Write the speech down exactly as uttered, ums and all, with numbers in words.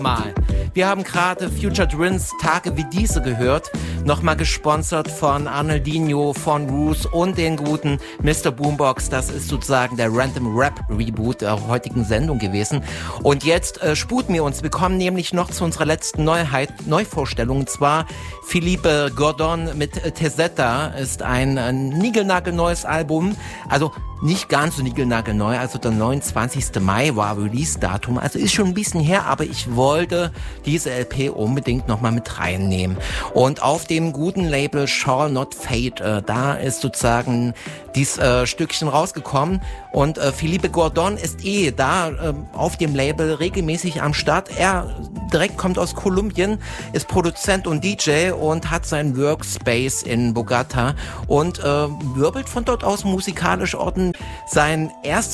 Mal. Wir haben gerade Future Twins Tage wie diese gehört, nochmal gesponsert von Arnoldinho, von Roos und den guten Mister Boombox. Das ist sozusagen der Random Rap Reboot der heutigen Sendung gewesen. Und jetzt äh, sputen wir uns. Wir kommen nämlich noch zu unserer letzten Neuheit, Neuvorstellung. Und zwar Philippe Gordon mit äh, Tesetta ist ein, ein niegelnagelneues Album. Also nicht ganz so niegelnagelneu, also der neunundzwanzigster Mai war Release-Datum, also ist schon ein bisschen her, aber ich wollte diese L P unbedingt nochmal mit reinnehmen. Und auf dem guten Label Shall Not Fade, äh, da ist sozusagen dieses äh, Stückchen rausgekommen und äh, Philippe Gordon ist eh da äh, auf dem Label regelmäßig am Start. Er direkt kommt aus Kolumbien, ist Produzent und D J und hat seinen Workspace in Bogota und äh, wirbelt von dort aus musikalisch Orten. Sein erstes